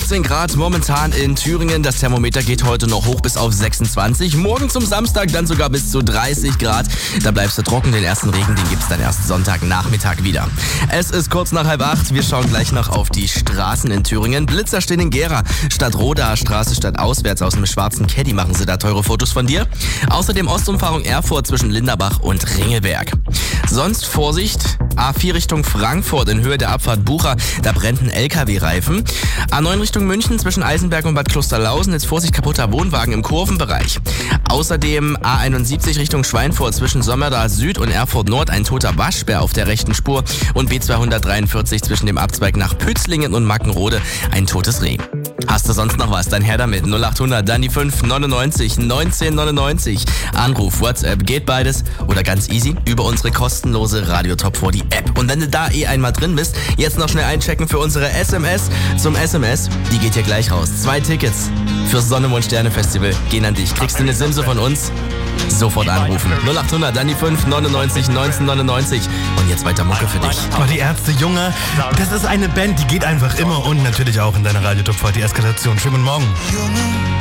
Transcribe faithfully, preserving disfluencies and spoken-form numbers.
fünfzehn Grad momentan in Thüringen. Das Thermometer geht heute noch hoch bis auf sechsundzwanzig. Morgen zum Samstag dann sogar bis zu dreißig Grad. Da bleibst du trocken. Den ersten Regen, den gibt's dann erst Sonntagnachmittag wieder. Es ist kurz nach halb acht. Wir schauen gleich noch auf die Straßen in Thüringen. Blitzer stehen in Gera. Statt Roda Straße statt auswärts aus dem schwarzen Caddy machen sie da teure Fotos von dir. Außerdem Ostumfahrung Erfurt zwischen Linderbach und Ringelberg. Sonst Vorsicht, A vier Richtung Frankfurt in Höhe der Abfahrt Bucha, da brennt ein L K W-Reifen. A neun Richtung München zwischen Eisenberg und Bad Klosterlausen, jetzt Vorsicht, kaputter Wohnwagen im Kurvenbereich. Außerdem A einundsiebzig Richtung Schweinfurt zwischen Sommerda Süd und Erfurt Nord, ein toter Waschbär auf der rechten Spur. Und B zweihundertdreiundvierzig zwischen dem Abzweig nach Pützlingen und Mackenrode, ein totes Reh. Hast du sonst noch was? Dann her damit. null achthundert, dann die fünf neunundneunzig neunzehn neunundneunzig. Anruf, WhatsApp, geht beides. Oder ganz easy, über unsere kostenlose Radio Top vierzig App. Und wenn du da eh einmal drin bist, jetzt noch schnell einchecken für unsere S M S zum S M S. Die geht hier gleich raus. Zwei Tickets fürs Sonne Mond Sterne Festival gehen an dich. Kriegst du eine Simse von uns? Sofort anrufen. null achthundert, dann die fünf neunundneunzig neunzehn neunundneunzig. Und jetzt weiter Mucke für dich. Oh, die Ärzte, Junge, das ist eine Band, die geht einfach immer und natürlich auch in deiner Radio Top vierzig Eskalation. Schönen guten Morgen.